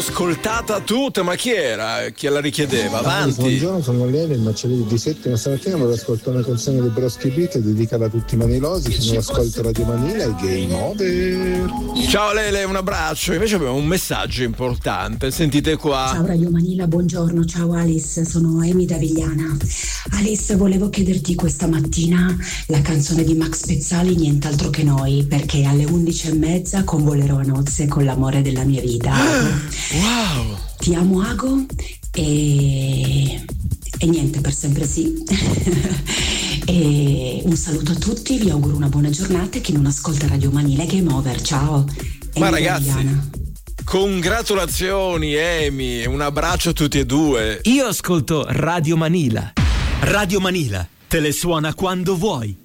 ascoltata tutta, ma chi era? Chi la richiedeva? Avanti. Buongiorno, sono Lele, il macellaio di Settima. Stamattina vorrei ascoltare una canzone dei Broschi Beat dedicata a tutti i manilosi che non ascolta Radio Manila e Game Over. Ciao Lele, un abbraccio. Invece abbiamo un messaggio importante, sentite qua. Ciao Radio Manila, buongiorno, ciao Alice, sono Amy da Vigliana. Alice, volevo chiederti questa mattina la canzone di Max Pezzali, Nient'altro che noi, perché alle 11:30 convolerò a nozze con l'amore della mia vita. Wow! Ti amo Ago e niente, per sempre sì. E un saluto a tutti, vi auguro una buona giornata e chi non ascolta Radio Manila Game Over, ciao. Ma ragazzi, congratulazioni Amy, un abbraccio a tutti e due. Io ascolto Radio Manila. Radio Manila te le suona quando vuoi.